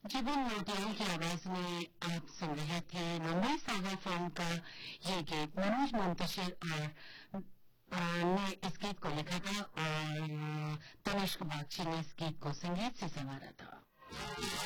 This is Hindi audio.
जीवन नौटियाल की आवाज में आप सुन रहे थे मुंबई सागर फिल्म का ये गीत। मनोज मुंतशिर और ने इस गीत को लिखा था और तनिष्क बागची ने इस गीत को संगीत से संवारा था।